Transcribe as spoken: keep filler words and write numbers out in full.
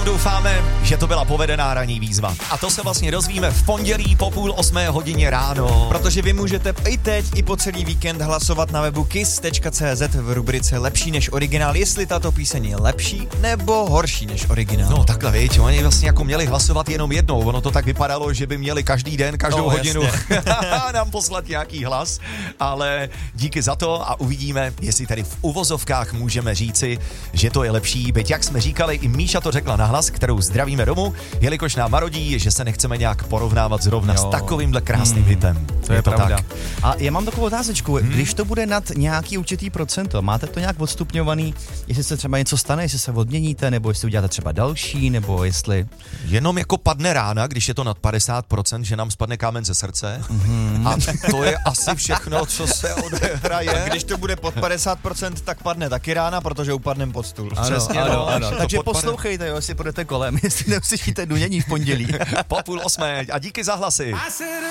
doufáme, že to byla povedená ranní výzva. A to se vlastně dozvíme v pondělí po půl osmé hodině ráno. Protože vy můžete i teď, i po celý víkend hlasovat na webu kiss tečka cé zet v rubrice Lepší než originál, jestli tato píseň je lepší nebo horší než originál. No takhle, víš, oni vlastně jako měli hlasovat jenom jednou. Ono to tak vypadalo, že by měli každý den, každou no, hodinu nám poslat nějaký hlas, ale díky za to a uvidíme, jestli tady v uvozovkách můžeme říci, že to je lepší. Byť jak jsme říkali, i Míša to řekla nahlas, kterou zdravíme domů, jelikož nám marodí, že se nechceme nějak porovnávat zrovna jo. s takovýmhle krásným hmm, hitem. To je, je to pravda. Tak. A já mám takovou otázečku, hmm. když to bude nad nějaký určitý procento, máte to nějak odstupňovaný, jestli se třeba něco stane, jestli se odměníte, nebo jestli uděláte třeba další, nebo jestli... Jenom jako padne rána, když je to nad padesát procent, že nám spadne kámen ze srdce hmm. a to je asi všechno, co se odehraje. A když to bude pod padesát procent, tak padne taky rána, protože upadnem pod stůl. Ano, Přesně, ano, no, ano. Takže poslouchejte, jo, jestli půjdete kolem, jestli neuslyšíte dunění v pondělí. Po půl osmé a díky za hlasy.